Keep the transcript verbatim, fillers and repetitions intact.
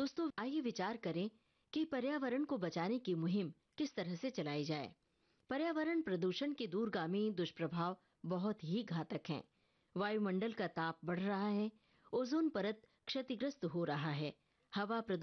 दोस्तों, आइए विचार करें कि पर्यावरण को बचाने की मुहिम किस तरह से चलाई जाए। पर्यावरण प्रदूषण के दूरगामी दुष्प्रभाव बहुत ही घातक हैं। वायुमंडल का ताप बढ़ रहा है, ओजोन परत क्षतिग्रस्त हो रहा है, हवा